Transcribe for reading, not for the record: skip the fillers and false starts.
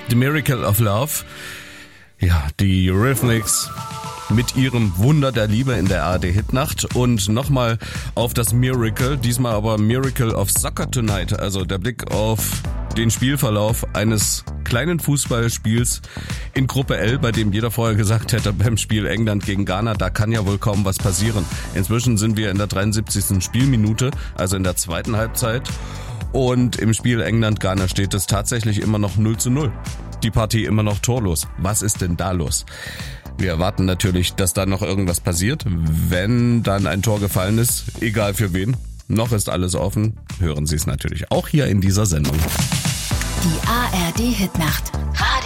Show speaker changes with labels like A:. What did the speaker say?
A: The Miracle of Love. Ja, die Eurythmics mit ihrem Wunder der Liebe in der ARD-Hitnacht und nochmal auf das Miracle, diesmal aber Miracle of Soccer Tonight, also der Blick auf den Spielverlauf eines kleinen Fußballspiels in Gruppe L, bei dem jeder vorher gesagt hätte, beim Spiel England gegen Ghana, da kann ja wohl kaum was passieren. Inzwischen sind wir in der 73. Spielminute, also in der zweiten Halbzeit, und im Spiel England-Ghana steht es tatsächlich immer noch 0:0. Die Partie immer noch torlos. Was ist denn da los? Wir erwarten natürlich, dass da noch irgendwas passiert. Wenn dann ein Tor gefallen ist, egal für wen, noch ist alles offen, hören Sie es natürlich auch hier in dieser Sendung.
B: Die ARD Hitnacht.